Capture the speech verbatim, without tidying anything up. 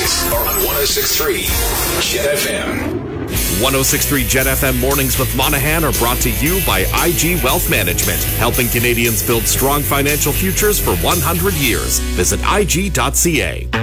Weekdays are on one oh six point three Jet F M. one oh six point three Jet F M Mornings with Monahan are brought to you by I G Wealth Management, helping Canadians build strong financial futures for one hundred years. Visit I G dot C A.